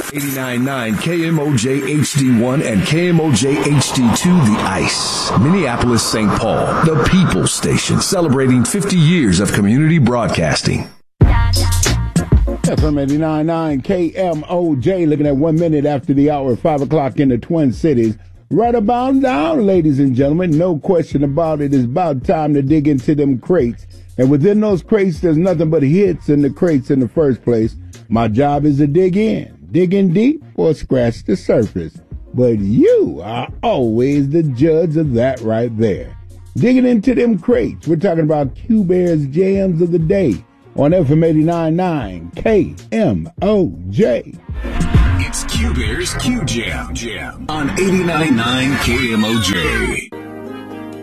89.9 KMOJ HD1 and KMOJ HD2 The Ice. Minneapolis, St. Paul, the People's Station, celebrating 50 years of community broadcasting. FM 89.9 KMOJ, looking at 1 minute after the hour, 5 o'clock in the Twin Cities. Right about now, ladies and gentlemen, no question about it, it's about time to dig into them crates. And within those crates, there's nothing but hits in the crates in the first place. My job is to dig in deep or scratch the surface. But you are always the judge of that right there. Digging into them crates, we're talking about Q-Bear's Jams of the Day on FM 89.9 KMOJ. It's Q-Bear's Q-Jam on 89.9 KMOJ.